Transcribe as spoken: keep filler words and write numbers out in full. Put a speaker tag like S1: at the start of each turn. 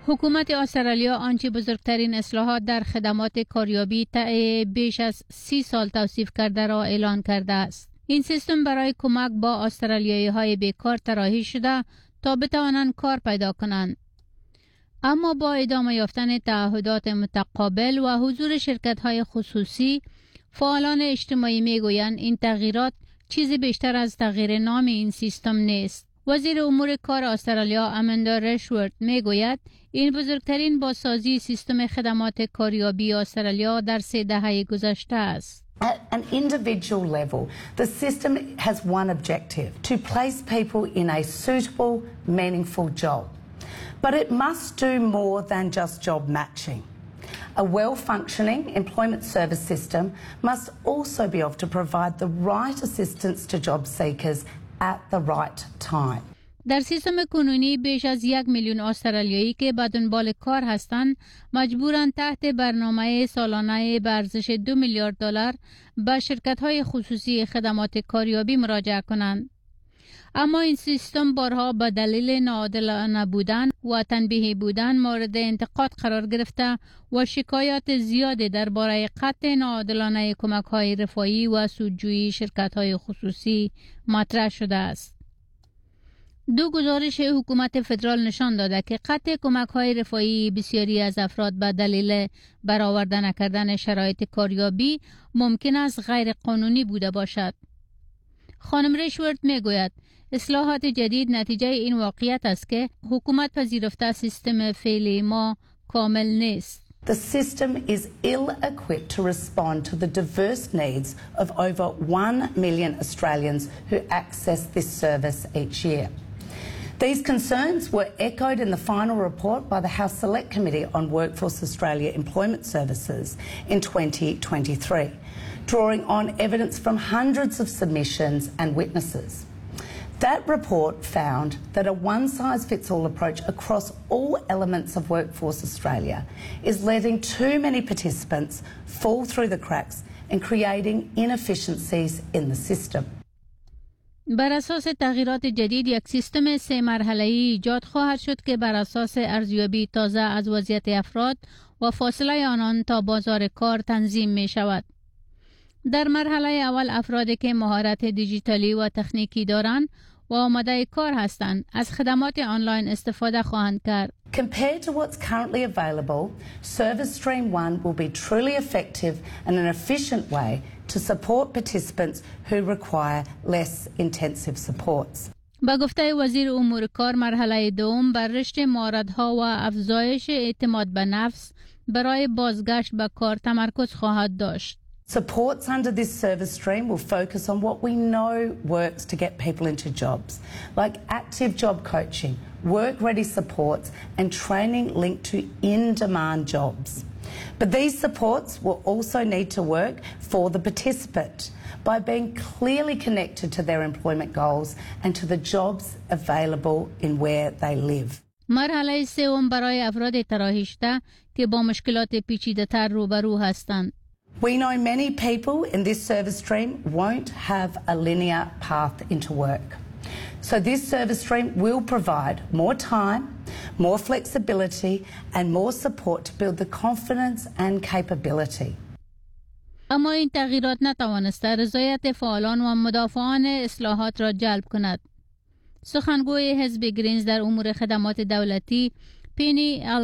S1: حکومت استرالیا آنچه بزرگترین اصلاحات در خدمات کاریابی طی بیش از سی سال توصیف کرده را اعلان کرده است. این سیستم برای کمک با استرالیایی های بیکار طراحی شده تا بتوانند کار پیدا کنند. اما با ادامه یافتن تعهدات متقابل و حضور شرکت های خصوصی، فعالان اجتماعی می گویند این تغییرات چیزی بیشتر از تغییر نام این سیستم نیست. وزیر امور کار استرالیا اماندا رشورد می گوید این بزرگترین بازسازی سیستم خدمات کاریابی استرالیا در سه دهه گذشته است.
S2: At an individual level, the system has one objective: to place people in a suitable, meaningful job. But it must do more than just job matching. A well-functioning employment service system must also be able to provide the right assistance to job seekers at the right time.
S1: در سیستم کنونی بیش از یک میلیون استرالیایی که به دنبال کار هستند مجبورند تحت برنامه سالانه به ارزش دو میلیارد دلار به شرکت‌های خصوصی خدمات کاریابی مراجعه کنند. اما این سیستم بارها به دلیل ناعادلانه بودن و تنبیهی بودن مورد انتقاد قرار گرفته و شکایات زیادی درباره قطع ناعادلانه کمک‌های رفاهی و سودجویی شرکت‌های خصوصی مطرح شده است. دو گزارش حکومت فدرال نشان داده که قطع کمک‌های رفاهی بسیاری از افراد به دلیل برآورده نکردن شرایط کاریابی ممکن است غیر قانونی بوده باشد. خانم رشورد میگوید اصلاحات جدید نتیجه این واقعیت است که حکومت پذیرفته سیستم فعلی ما کامل نیست.
S2: The system is ill-equipped to respond to the diverse needs of over one million Australians who access this service each year. These concerns were echoed in the final report by the House Select Committee on Workforce Australia Employment Services in twenty twenty-three, drawing on evidence from hundreds of submissions and witnesses. That report found that a one-size-fits-all approach across all elements of Workforce Australia is letting too many participants fall through the cracks and creating inefficiencies in the system.
S1: بر اساس تغییرات جدید یک سیستم سه مرحله‌ای ایجاد خواهد شد که بر اساس ارزیابی تازه از وضعیت افراد و فاصله آنان تا بازار کار تنظیم می شود. در مرحله اول افرادی که مهارت دیجیتالی و تکنیکی دارند و آماده کار هستند از خدمات آنلاین استفاده خواهند کرد.
S2: Compared to what's currently available, Service Stream one will be truly effective and an efficient way to support participants who require less intensive supports.
S1: با گفته وزیر امور کار مرحله دوم بر رشد مهارت‌ها و افزایش اعتماد به نفس برای بازگشت به کار تمرکز خواهد داشت.
S2: Supports under this service stream will focus on what we know works to get people into jobs, like active job coaching, work-ready supports and training linked to in-demand jobs. But these supports will also need to work for the participant by being clearly connected to their employment goals and to the jobs available in where they live.
S1: مرحله سوم برای افراد طراحی شده که با مشکلات پیچیده‌تر روبرو هستند.
S2: We know many people in this service stream won't have a linear path into work. So this service stream will provide more time, more flexibility and more support to build the confidence and capability.
S1: اما این تغییرات نتوانسته رضایت فعالان و مدافعان اصلاحات را جلب کند. سخنگوی حزب گرینز در امور خدمات دولتی پینی